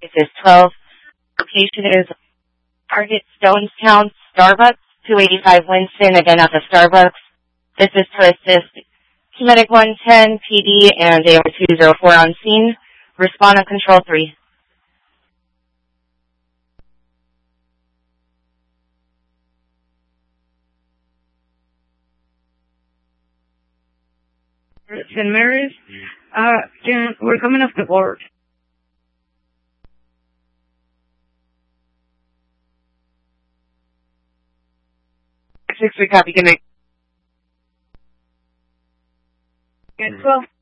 This is 12. Location is Target Stonestown, Starbucks, 285 Winston, again at the Starbucks. This is to assist Medic 110, PD, and AR 204 on scene. Respond on Control 3. St. Mary's, we're coming off the board. 6-3 copy, good night. Get 12.